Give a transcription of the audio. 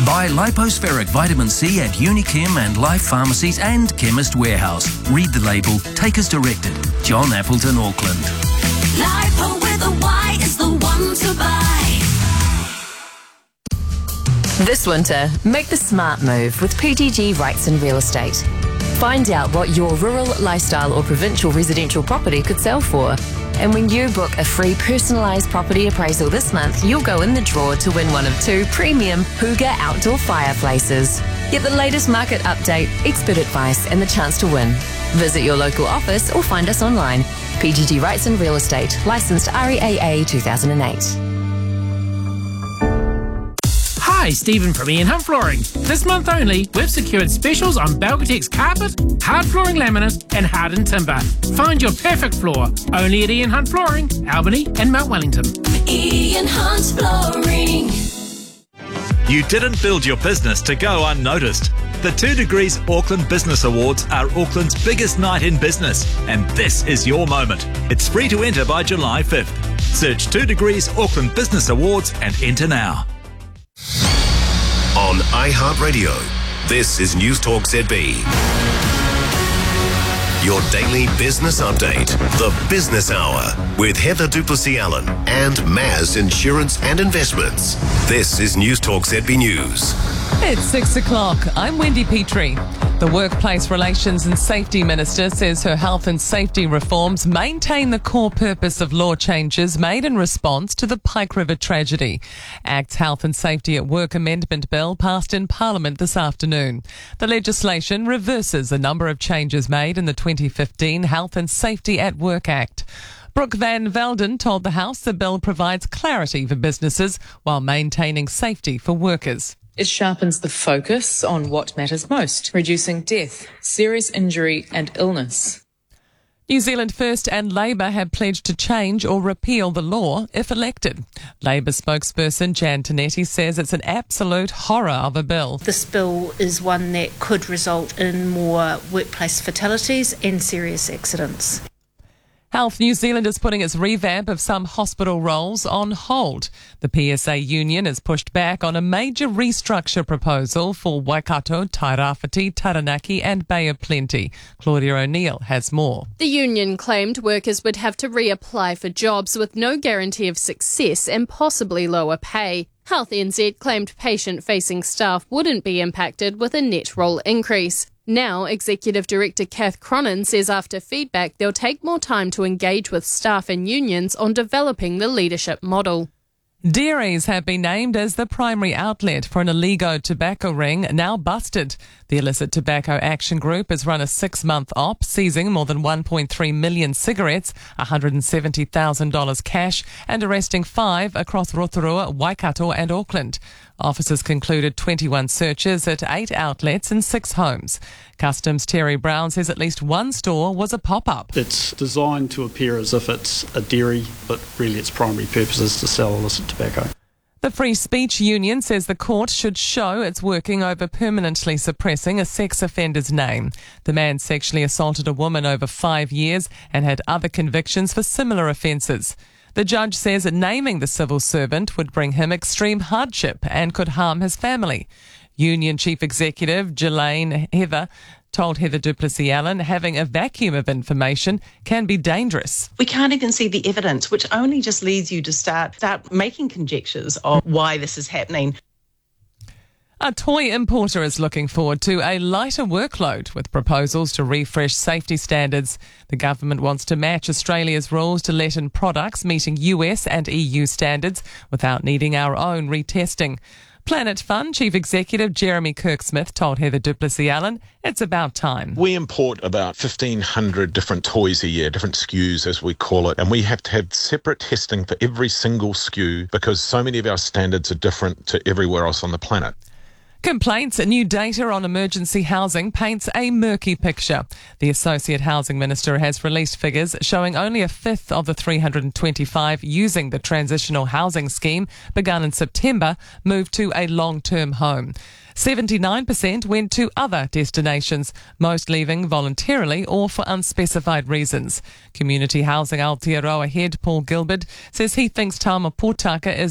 Buy lipospheric vitamin C at Unichem and Life Pharmacies and Chemist Warehouse. Read the label. Take as directed. John Appleton, Auckland. Lipo with a Y is the one to buy. This winter, make the smart move with PGG Wrightson Real Estate. Find out what your rural, lifestyle or provincial residential property could sell for. And when you book a free personalised property appraisal this month, you'll go in the draw to win one of 2 premium Hygge outdoor fireplaces. Get the latest market update, expert advice and the chance to win. Visit your local office or find us online. PGG Wrightson Real Estate, licensed REAA 2008. Hi, Stephen from Ian Hunt Flooring. This month only, we've secured specials on Belgatex carpet, hard flooring laminate and hardened timber. Find your perfect floor only at Ian Hunt Flooring, Albany and Mount Wellington. Ian Hunt Flooring. You didn't build your business to go unnoticed. The 2 Degrees Auckland Business Awards are Auckland's biggest night in business, and this is your moment. It's free to enter by July 5th. Search 2 Degrees Auckland Business Awards and enter now. On iHeartRadio, this is News Talk ZB. Your daily business update, the Business Hour, with Heather Duplessis-Allen and Maz Insurance and Investments. This is News Talk ZB News. It's 6 o'clock. I'm Wendy Petrie. The Workplace Relations and Safety Minister says her health and safety reforms maintain the core purpose of law changes made in response to the Pike River tragedy. ACT's Health and Safety at Work Amendment Bill passed in Parliament this afternoon. The legislation reverses a number of changes made in the 2015 Health and Safety at Work Act. Brooke Van Velden told the House the bill provides clarity for businesses while maintaining safety for workers. It sharpens the focus on what matters most, reducing death, serious injury and illness. New Zealand First and Labour have pledged to change or repeal the law if elected. Labour spokesperson Jan Tinetti says it's an absolute horror of a bill. This bill is one that could result in more workplace fatalities and serious accidents. Health New Zealand is putting its revamp of some hospital roles on hold. The PSA union has pushed back on a major restructure proposal for Waikato, Tairāwhiti, Taranaki and Bay of Plenty. Claudia O'Neill has more. The union claimed workers would have to reapply for jobs with no guarantee of success and possibly lower pay. Health NZ claimed patient-facing staff wouldn't be impacted with a net role increase. Now, Executive Director Kath Cronin says after feedback they'll take more time to engage with staff and unions on developing the leadership model. Dairies have been named as the primary outlet for an illegal tobacco ring now busted. The Illicit Tobacco Action Group has run a 6-month op, seizing more than 1.3 million cigarettes, $170,000 cash, and arresting 5 across Rotorua, Waikato and Auckland. Officers concluded 21 searches at 8 outlets and 6 homes. Customs' Terry Brown says at least one store was a pop-up. It's designed to appear as if it's a dairy, but really its primary purpose is to sell illicit tobacco. The Free Speech Union says the court should show it's working over permanently suppressing a sex offender's name. The man sexually assaulted a woman over 5 years and had other convictions for similar offences. The judge says that naming the civil servant would bring him extreme hardship and could harm his family. Union Chief Executive Ghislaine Heather told Heather Duplessis-Allen having a vacuum of information can be dangerous. We can't even see the evidence, which only just leads you to start making conjectures of why this is happening. A toy importer is looking forward to a lighter workload with proposals to refresh safety standards. The government wants to match Australia's rules to let in products meeting US and EU standards without needing our own retesting. Planet Fun Chief Executive Jeremy Kirksmith told Heather Duplessis-Allen it's about time. We import about 1,500 different toys a year, different SKUs as we call it, and we have to have separate testing for every single SKU because so many of our standards are different to everywhere else on the planet. Complaints and new data on emergency housing paints a murky picture. The Associate Housing Minister has released figures showing only a fifth of the 325 using the transitional housing scheme begun in September moved to a long-term home. 79% went to other destinations, most leaving voluntarily or for unspecified reasons. Community Housing Aotearoa head Paul Gilbert says he thinks Tama Pōtaka is